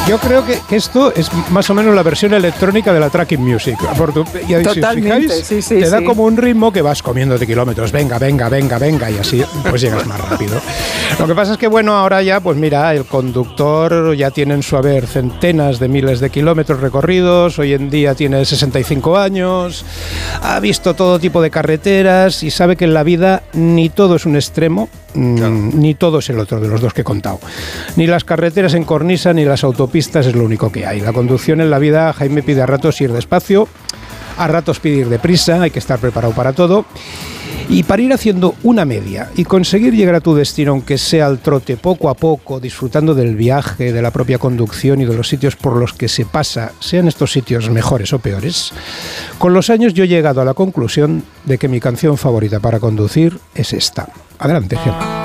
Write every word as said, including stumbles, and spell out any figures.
Yo creo que, que esto es más o menos la versión electrónica de la tracking music. Por tu, y ahí, Totalmente, si fijáis, sí, sí, te da sí. como un ritmo que vas comiendo de kilómetros. Venga, venga, venga, venga, y así pues llegas más rápido. Lo que pasa es que, bueno, ahora ya, pues mira, el conductor ya tiene en su haber centenas de miles de kilómetros recorridos. Hoy en día tiene sesenta y cinco años, ha visto todo tipo de carreteras y sabe que en la vida ni todo es un extremo, claro. ni todo es el otro de los dos que he contado. Ni las carreteras en cornisa ni las autopistas es lo único que hay. La conducción en la vida, Jaime, pide a ratos ir despacio, a ratos pide ir deprisa, hay que estar preparado para todo. Y para ir haciendo una media y conseguir llegar a tu destino, aunque sea al trote, poco a poco, disfrutando del viaje, de la propia conducción y de los sitios por los que se pasa, sean estos sitios mejores o peores, con los años yo he llegado a la conclusión de que mi canción favorita para conducir es esta. Adelante, Gemma.